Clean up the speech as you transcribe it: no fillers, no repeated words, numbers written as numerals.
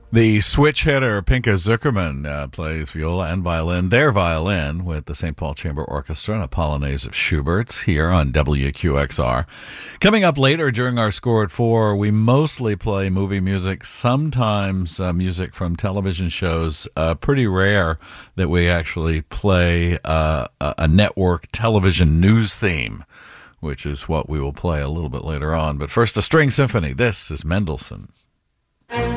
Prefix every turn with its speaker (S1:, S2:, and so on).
S1: The switch hitter Pinka Zuckerman plays viola and violin, their violin, with the St. Paul Chamber Orchestra and a Polonaise of Schubert's here on WQXR. Coming up later during our Score at 4, we mostly play movie music, sometimes music from television shows. Pretty rare that we actually play a network television news theme, which is what we will play a little bit later on. But first, a string symphony. This is Mendelssohn.